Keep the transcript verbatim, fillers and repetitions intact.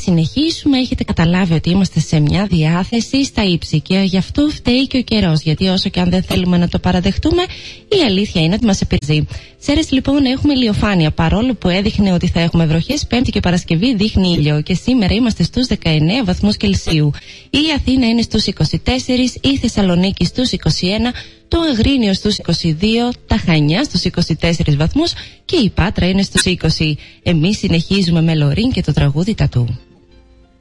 συνεχίσουμε. Έχετε καταλάβει ότι είμαστε σε μια διάθεση στα ύψη και γι' αυτό φταίει και ο καιρός. Γιατί όσο και αν δεν θέλουμε να το παραδεχτούμε, η αλήθεια είναι ότι μας επηρεάζει. Ξέρεις λοιπόν, έχουμε ηλιοφάνεια. Παρόλο που έδειχνε ότι θα έχουμε βροχές, Πέμπτη και Παρασκευή δείχνει ήλιο. Και σήμερα είμαστε στους δεκαεννέα βαθμούς Κελσίου. Η Αθήνα είναι στους είκοσι τέσσερα, η Θεσσαλονίκη στους είκοσι ένα, το Αγρίνιο στους είκοσι δύο, τα Χανιά στους είκοσι τέσσερα βαθμούς και η Πάτρα είναι στους είκοσι. Εμείς συνεχίζουμε με Λωρίν και το τραγούδι Τατού.